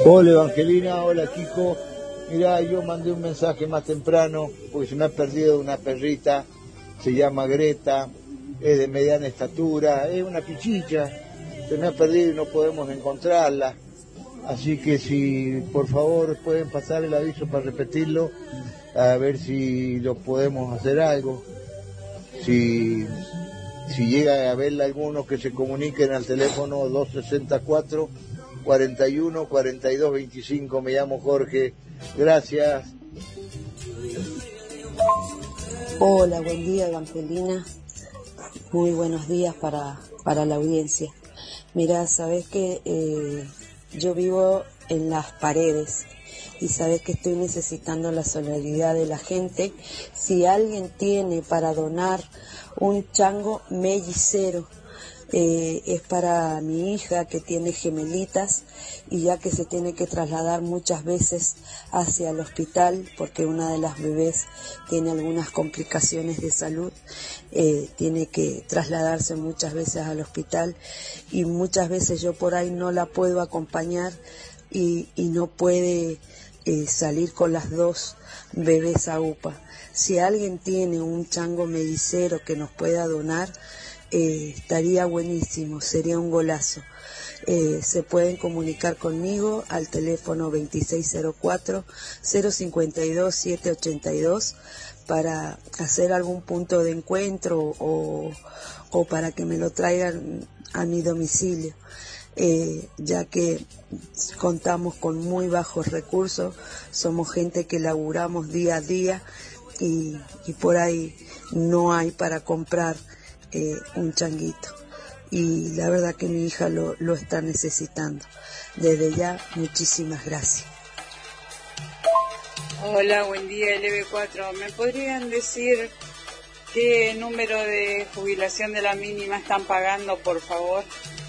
Hola Evangelina, hola Kiko. Mirá, yo mandé un mensaje más temprano porque se me ha perdido una perrita, se llama Greta, es de mediana estatura, es una pichicha, se me ha perdido y no podemos encontrarla. Así que si por favor pueden pasar el aviso para repetirlo, a ver si lo podemos hacer algo. Si llega a verla alguno, que se comuniquen al teléfono 264 41 42 25. Me llamo Jorge. Gracias. Hola, buen día Evangelina. Muy buenos días para la audiencia. Mirá, sabés que yo vivo en Las Paredes y sabés que estoy necesitando la solidaridad de la gente. Si alguien tiene para donar un chango mellicero, es para mi hija que tiene gemelitas y ya que se tiene que trasladar muchas veces hacia el hospital porque una de las bebés tiene algunas complicaciones de salud, tiene que trasladarse muchas veces al hospital y muchas veces yo por ahí no la puedo acompañar y no puede salir con las dos bebés a UPA. Si alguien tiene un chango mellicero que nos pueda donar, estaría buenísimo, sería un golazo. Se pueden comunicar conmigo al teléfono 2604-052-782 para hacer algún punto de encuentro o para que me lo traigan a mi domicilio, ya que contamos con muy bajos recursos, somos gente que laburamos día a día y por ahí no hay para comprar un changuito y la verdad que mi hija lo está necesitando. Desde ya, muchísimas gracias. Hola, buen día LB4. ¿Me podrían decir qué número de jubilación de la mínima están pagando, por favor?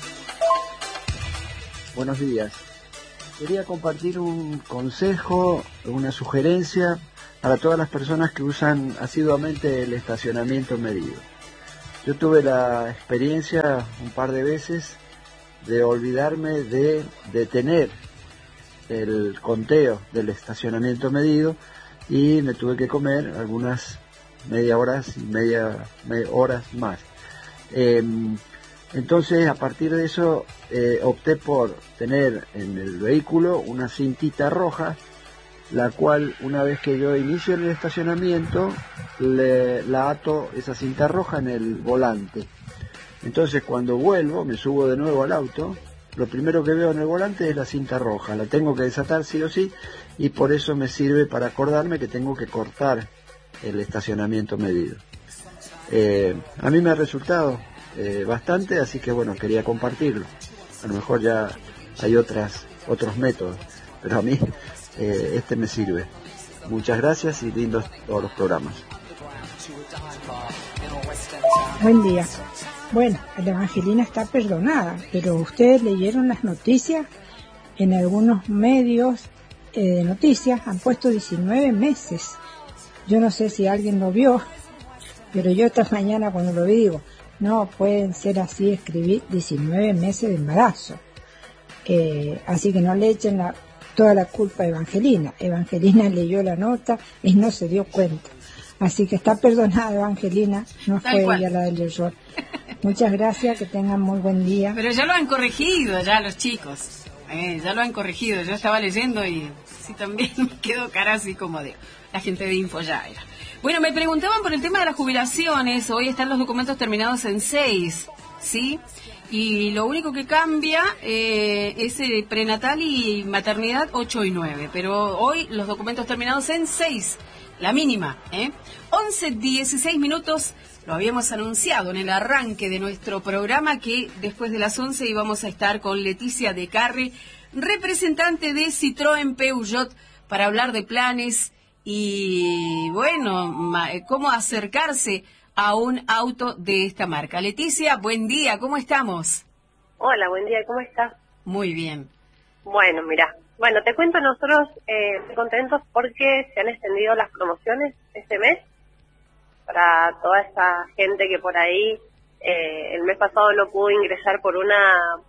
Buenos días. Quería compartir un consejo, una sugerencia para todas las personas que usan asiduamente el estacionamiento medido. Yo tuve la experiencia un par de veces de olvidarme de detener el conteo del estacionamiento medido y me tuve que comer algunas horas más. Entonces, a partir de eso, opté por tener en el vehículo una cintita roja, la cual, una vez que yo inicio el estacionamiento, la ato esa cinta roja en el volante. Entonces, cuando vuelvo, me subo de nuevo al auto, lo primero que veo en el volante es la cinta roja. La tengo que desatar sí o sí, y por eso me sirve para acordarme que tengo que cortar el estacionamiento medido. A mí me ha resultado bastante, así que bueno, quería compartirlo. A lo mejor ya hay otros métodos, pero a mí este me sirve. Muchas gracias y lindos todos los programas. Buen día. Bueno, la Evangelina está perdonada, pero ustedes leyeron las noticias, en algunos medios de noticias han puesto 19 meses. Yo no sé si alguien lo vio, pero yo esta mañana cuando lo vi digo, no pueden ser así, escribir 19 meses de embarazo. Así que no le echen toda la culpa a Evangelina. Evangelina leyó la nota y no se dio cuenta. Así que está perdonada Evangelina, no fue ella la del error. Muchas gracias, que tengan muy buen día. Pero ya lo han corregido, ya los chicos. Ya lo han corregido. Yo estaba leyendo y sí, también me quedó cara así como de la gente de Info ya era. Bueno, me preguntaban por el tema de las jubilaciones. Hoy están los documentos terminados en 6, ¿sí? Y lo único que cambia es prenatal y maternidad 8 y 9. Pero hoy los documentos terminados en 6, la mínima, 11:16 minutos. Lo habíamos anunciado en el arranque de nuestro programa que después de las 11 íbamos a estar con Leticia de Carre, representante de Citroën Peugeot, para hablar de planes y, bueno, cómo acercarse a un auto de esta marca. Leticia, buen día, ¿cómo estamos? Hola, buen día, ¿cómo estás? Muy bien. Bueno, mira, te cuento, nosotros muy contentos porque se han extendido las promociones este mes para toda esa gente que por ahí el mes pasado no pudo ingresar por una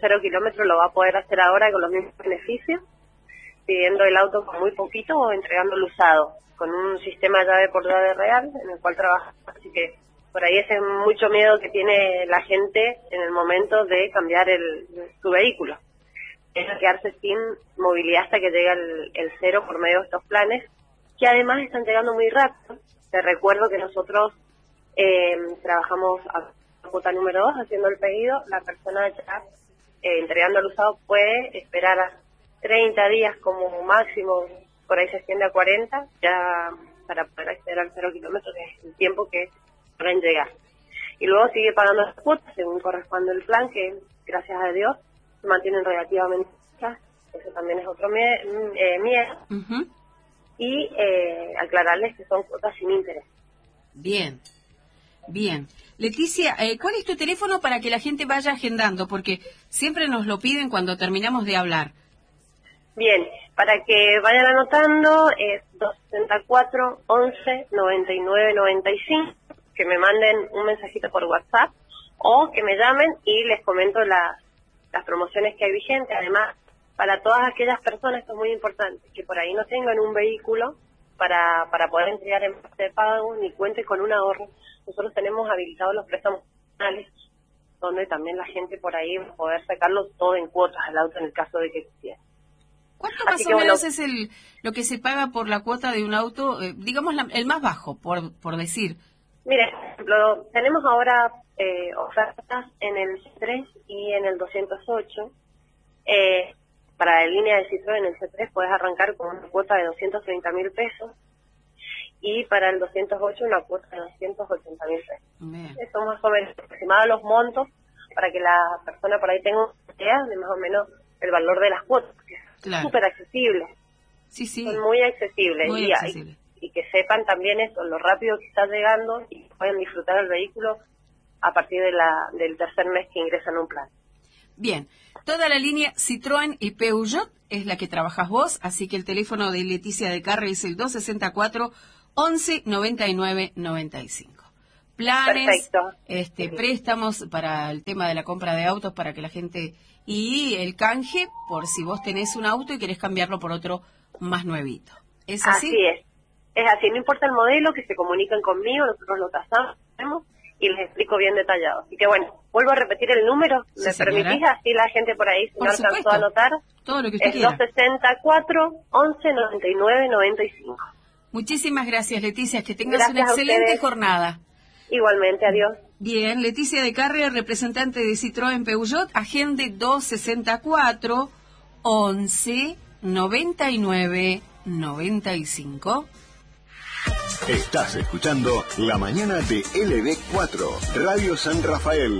0 kilómetros lo va a poder hacer ahora con los mismos beneficios, pidiendo el auto con muy poquito o entregándolo usado, con un sistema llave por llave real en el cual trabaja. Así que por ahí ese es mucho miedo que tiene la gente en el momento de cambiar su vehículo. Es quedarse sin movilidad hasta que llega el cero por medio de estos planes, que además están llegando muy rápido. Te recuerdo que nosotros trabajamos a cuota número 2 haciendo el pedido. La persona ya entregando el usado puede esperar a 30 días como máximo, por ahí se extiende a 40, ya para poder acceder al 0 kilómetros, que es el tiempo que pueden llegar. Y luego sigue pagando las cuotas según corresponde el plan, que gracias a Dios se mantienen relativamente bajas. Eso también es otro miedo. Uh-huh. Y aclararles que son cuotas sin interés. Bien, bien. Leticia, ¿cuál es tu teléfono para que la gente vaya agendando? Porque siempre nos lo piden cuando terminamos de hablar. Bien, para que vayan anotando es 264 11 99 95, que me manden un mensajito por WhatsApp o que me llamen y les comento las promociones que hay vigentes. Además, para todas aquellas personas, esto es muy importante, que por ahí no tengan un vehículo para poder entregar en parte de pago ni cuente con un ahorro, nosotros tenemos habilitados los préstamos personales, donde también la gente por ahí va a poder sacarlo todo en cuotas al auto en el caso de que quisiera. ¿Cuánto más o menos es lo que se paga por la cuota de un auto, digamos el más bajo, por decir? Mire, por ejemplo, tenemos ahora ofertas en el C3 y en el 208. Para la línea de Citroën en el C3 puedes arrancar con una cuota de 230.000 pesos y para el 208 una cuota de 280.000 pesos. Bien. Eso más o menos aproximado los montos para que la persona por ahí tenga una idea de más o menos el valor de las cuotas, que es súper accesible. Sí, sí. Son muy accesibles. Muy accesible. Y que sepan también eso, lo rápido que está llegando y pueden disfrutar el vehículo a partir del tercer mes que ingresan a un plan. Bien, toda la línea Citroën y Peugeot es la que trabajas vos, así que el teléfono de Leticia de Carre es el 264 11 99 95. Planes, préstamos para el tema de la compra de autos para que la gente... Y el canje por si vos tenés un auto y querés cambiarlo por otro más nuevito. ¿Es así? Así es. Es así, no importa el modelo, que se comuniquen conmigo, nosotros lo tasamos y les explico bien detallado. Así que bueno, vuelvo a repetir el número, Sí, ¿me señora. permitís? Así la gente por ahí, si no alcanzó a anotar, todo lo que usted es quiera. 264 11 99 95. Muchísimas gracias, Leticia, que tengas Gracias una a excelente ustedes. jornada. Igualmente, adiós. Bien, Leticia de Carre, representante de Citroën Peugeot, agende 264 11 99 95. Estás escuchando La Mañana de LB4, Radio San Rafael.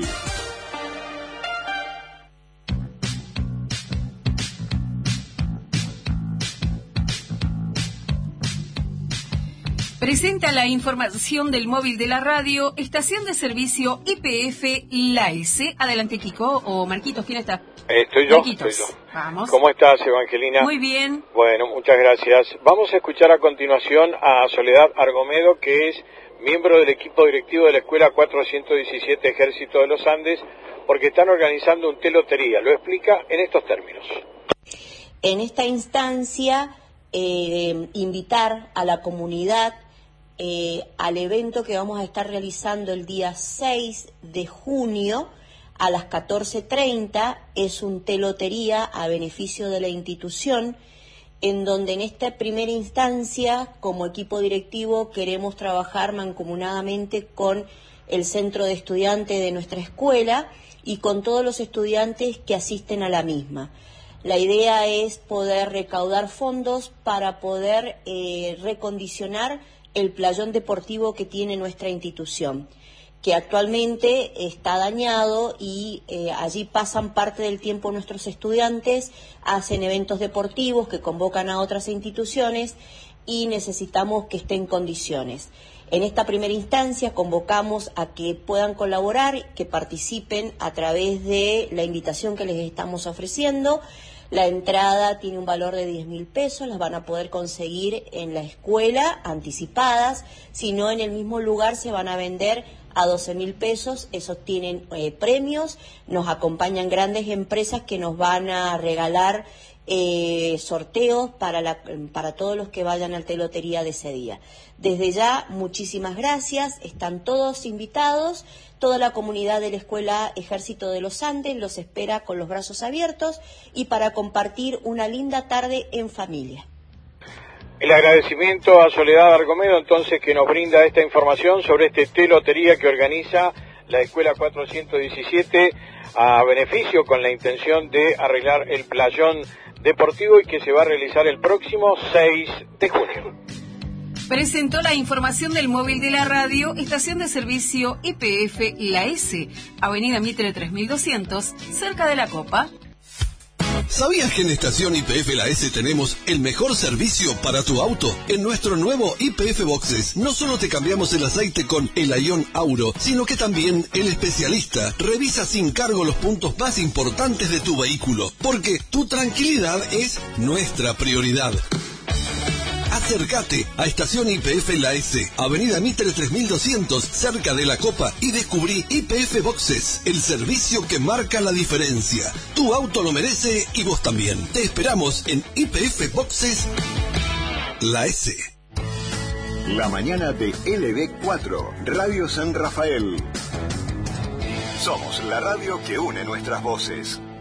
Presenta la información del móvil de la radio, estación de servicio IPF La S. Adelante, Kiko, o Marquitos, ¿quién está? Estoy yo. Vamos. ¿Cómo estás, Evangelina? Muy bien. Bueno, muchas gracias. Vamos a escuchar a continuación a Soledad Argomedo, que es miembro del equipo directivo de la Escuela 417 Ejército de los Andes, porque están organizando un té lotería. Lo explica en estos términos. En esta instancia, invitar a la comunidad al evento que vamos a estar realizando el día 6 de junio a las 14:30. Es un té lotería a beneficio de la institución, en donde en esta primera instancia, como equipo directivo, queremos trabajar mancomunadamente con el centro de estudiantes de nuestra escuela y con todos los estudiantes que asisten a la misma. La idea es poder recaudar fondos para poder recondicionar el playón deportivo que tiene nuestra institución, que actualmente está dañado y allí pasan parte del tiempo nuestros estudiantes, hacen eventos deportivos que convocan a otras instituciones y necesitamos que esté en condiciones. En esta primera instancia convocamos a que puedan colaborar, que participen a través de la invitación que les estamos ofreciendo. La entrada tiene un valor de 10.000 pesos, las van a poder conseguir en la escuela anticipadas, si no en el mismo lugar se van a vender a 12.000 pesos. Esos tienen premios, nos acompañan grandes empresas que nos van a regalar sorteos para todos los que vayan al telotería de ese día. Desde ya, muchísimas gracias, están todos invitados, toda la comunidad de la Escuela Ejército de los Andes los espera con los brazos abiertos y para compartir una linda tarde en familia. El agradecimiento a Soledad Argomedo, entonces, que nos brinda esta información sobre este telotería que organiza la Escuela 417 a beneficio con la intención de arreglar el playón deportivo y que se va a realizar el próximo 6 de junio. Presentó la información del móvil de la radio, estación de servicio YPF La S, Avenida Mitre 3200, cerca de La Copa. ¿Sabías que en Estación YPF La S tenemos el mejor servicio para tu auto? En nuestro nuevo YPF Boxes no solo te cambiamos el aceite con el Ion Auro, sino que también el especialista revisa sin cargo los puntos más importantes de tu vehículo, porque tu tranquilidad es nuestra prioridad. Acércate a Estación YPF La S, Avenida Mitre 3200, cerca de La Copa, y descubrí YPF Boxes, el servicio que marca la diferencia. Tu auto lo merece y vos también. Te esperamos en YPF Boxes La S. La mañana de LB4, Radio San Rafael. Somos la radio que une nuestras voces.